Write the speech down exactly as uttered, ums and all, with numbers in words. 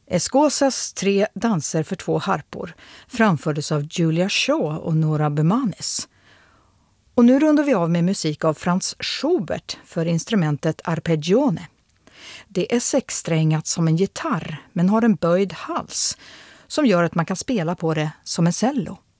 Escosas tre danser för två harpor framfördes av Julia Shaw och Nora Bemanis. Och nu rundar vi av med musik av Franz Schubert för instrumentet arpeggione. Det är sexsträngat som en gitarr men har en böjd hals som gör att man kan spela på det som en cello.